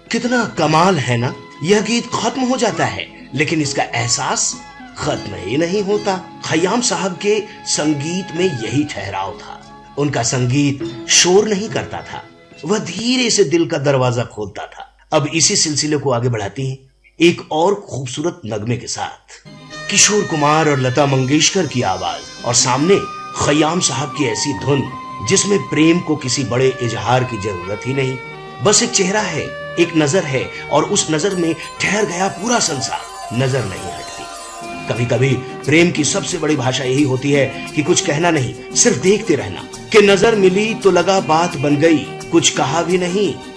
कितना कमाल है ना। यह गीत खत्म हो जाता है लेकिन इसका एहसास खत्म ही नहीं होता। खयाम साहब के संगीत में यही ठहराव था। उनका संगीत शोर नहीं करता था, वह धीरे से दिल का दरवाजा खोलता था। अब इसी सिलसिले को आगे बढ़ाते हैं एक और खूबसूरत नगमे के साथ। किशोर कुमार और लता मंगेशकर की आवाज और सामने खयाम साहब की ऐसी धुन जिसमें प्रेम को किसी बड़े इजहार की जरूरत ही नहीं, बस एक चेहरा है, एक नजर है और उस नजर में ठहर गया पूरा संसार। नजर नहीं हटती। कभी कभी प्रेम की सबसे बड़ी भाषा यही होती है कि कुछ कहना नहीं, सिर्फ देखते रहना। कि नजर मिली तो लगा बात बन गई, कुछ कहा भी नहीं